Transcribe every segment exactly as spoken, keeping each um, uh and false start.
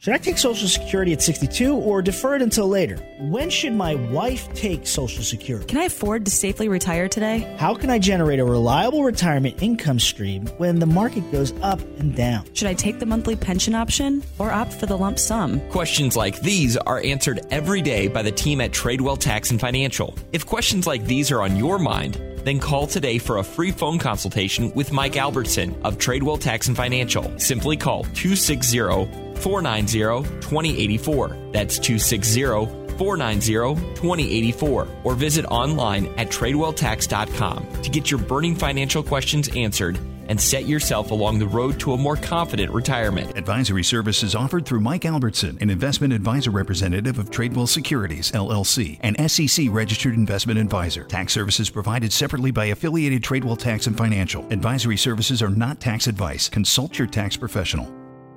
Should I take Social Security at sixty-two or defer it until later? When should my wife take Social Security? Can I afford to safely retire today? How can I generate a reliable retirement income stream when the market goes up and down? Should I take the monthly pension option or opt for the lump sum? Questions like these are answered every day by the team at Tradewell Tax and Financial. If questions like these are on your mind, then call today for a free phone consultation with Mike Albertson of Tradewell Tax and Financial. Simply call two six zero, four nine zero, two zero eight four. That's two six zero, four nine zero, two zero eight four. Or visit online at tradewell tax dot com to get your burning financial questions answered and set yourself along the road to a more confident retirement. Advisory services offered through Mike Albertson, an investment advisor representative of Tradewell Securities, L L C, an S E C-registered investment advisor. Tax services provided separately by affiliated Tradewell Tax and Financial. Advisory services are not tax advice. Consult your tax professional.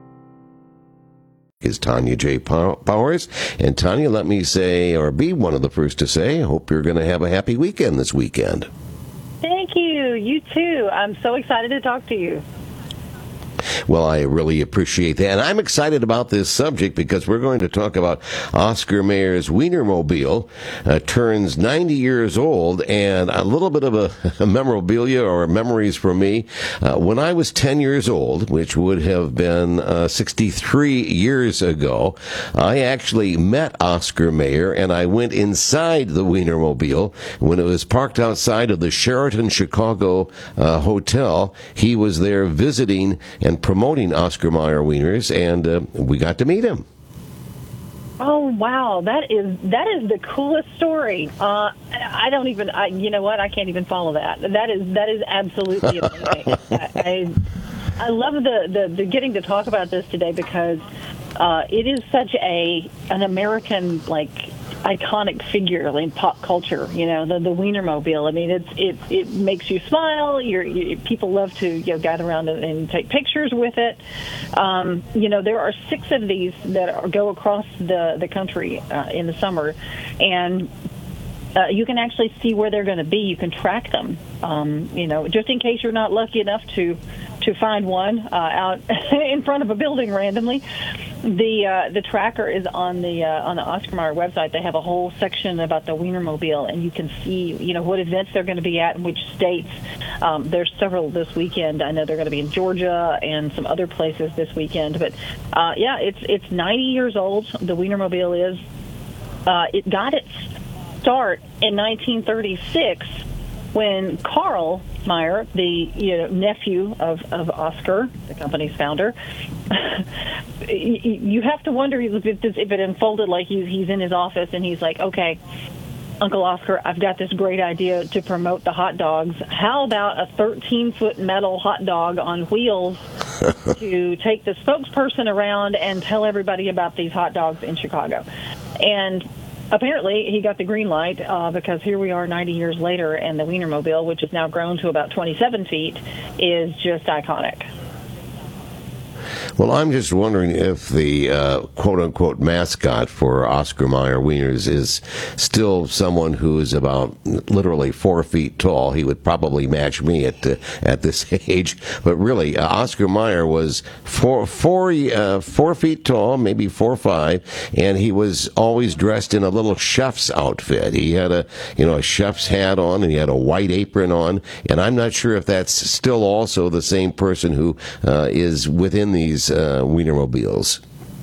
Is Tanya J. Powers. And Tanya, let me say, or be one of the first to say, I hope you're going to have a happy weekend this weekend. Thank you. You too. I'm so excited to talk to you. Well, I really appreciate that. And I'm excited about this subject because we're going to talk about Oscar Mayer's Wienermobile. Uh, turns ninety years old, and a little bit of a, a memorabilia or memories for me. Uh, when I was ten years old, which would have been uh, sixty-three years ago, I actually met Oscar Mayer, and I went inside the Wienermobile when it was parked outside of the Sheraton Chicago uh, Hotel. He was there visiting and promoting Oscar Mayer Wieners, and uh, we got to meet him. Oh wow, that is that is the coolest story. Uh, I don't even, I, you know what? I can't even follow that. That is that is absolutely amazing. I, I I love the, the the getting to talk about this today because uh, it is such a an American like iconic figure in pop culture. You know, the the Wienermobile. I mean, it's it it makes you smile. You're, you people love to you know gather around and, and take pictures with it. Um, you know, there are six of these that are, go across the the country uh, in the summer, and uh, you can actually see where they're going to be. You can track them. Um, you know, just in case you're not lucky enough to to find one uh, out in front of a building randomly. The uh, the tracker is on the uh, on the Oscar Mayer website. They have a whole section about the Wienermobile, and you can see you know what events they're going to be at in which states. Um, there's several this weekend. I know they're going to be in Georgia and some other places this weekend. But uh, yeah, it's it's ninety years old. The Wienermobile is. Uh, it got its start in nineteen thirty-six when Carl Mayer, the you know, nephew of, of Oscar, the company's founder, you have to wonder if it, if it unfolded like he's, he's in his office and he's like, okay, Uncle Oscar, I've got this great idea to promote the hot dogs. How about a thirteen-foot metal hot dog on wheels to take the spokesperson around and tell everybody about these hot dogs in Chicago? And apparently, he got the green light uh, because here we are ninety years later, and the Wienermobile, which has now grown to about twenty-seven feet, is just iconic. Well, I'm just wondering if the uh, quote-unquote mascot for Oscar Mayer Wieners is still someone who is about literally four feet tall. He would probably match me at uh, at this age. But really, uh, Oscar Mayer was four, four, uh, four feet tall, maybe four five, and he was always dressed in a little chef's outfit. He had a you know a chef's hat on, and he had a white apron on. And I'm not sure if that's still also the same person who uh, is within these uh, Wienermobiles.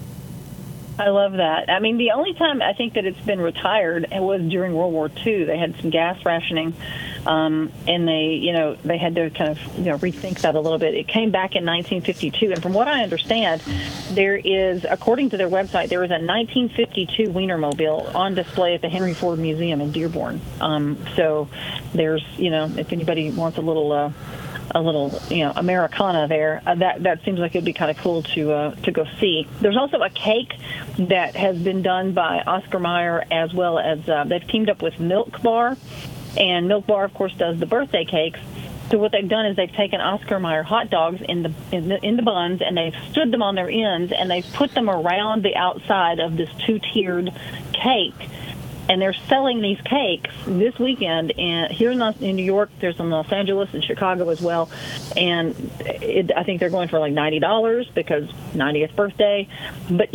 I love that. I mean, the only time I think that it's been retired was during World War Two. They had some gas rationing, um, and they, you know, they had to kind of, you know, rethink that a little bit. It came back in nineteen fifty-two, and from what I understand, there is, according to their website, there is a nineteen fifty-two Wienermobile on display at the Henry Ford Museum in Dearborn. Um, so there's, you know, if anybody wants a little. Uh, a little, you know, Americana there. Uh, that that seems like it'd be kind of cool to uh, to go see. There's also a cake that has been done by Oscar Mayer, as well as uh, they've teamed up with Milk Bar, and Milk Bar, of course, does the birthday cakes. So what they've done is they've taken Oscar Mayer hot dogs in the in the, in the buns, and they've stood them on their ends, and they've put them around the outside of this two-tiered cake. And they're selling these cakes this weekend and here in, in New York. There's in Los Angeles and Chicago as well. And it, I think they're going for like ninety dollars because ninetieth birthday. But